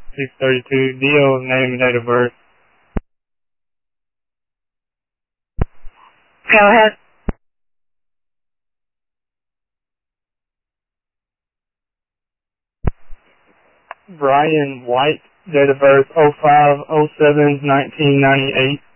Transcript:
632. Dio, name and date of birth. Go ahead. Brian White, date of birth 05/07/1998.